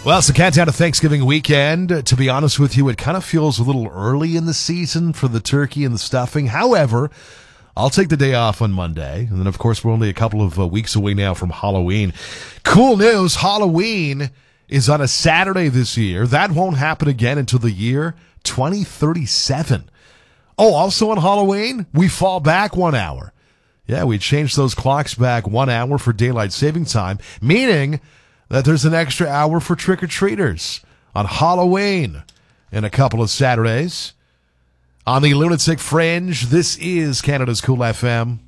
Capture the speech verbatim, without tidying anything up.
Well, it's the countdown to Thanksgiving weekend. To be honest with you, it kind of feels a little early in the season for the turkey and the stuffing. However, I'll take the day off on Monday. And then, of course, we're only a couple of uh, weeks away now from Halloween. Cool news, Halloween is on a Saturday this year. That won't happen again until the year twenty thirty-seven. Oh, also on Halloween, we fall back one hour. Yeah, we changed those clocks back one hour for daylight saving time, meaning that there's an extra hour for trick-or-treaters on Halloween in a couple of Saturdays. On the Lunatic Fringe, this is Canada's Cool F M.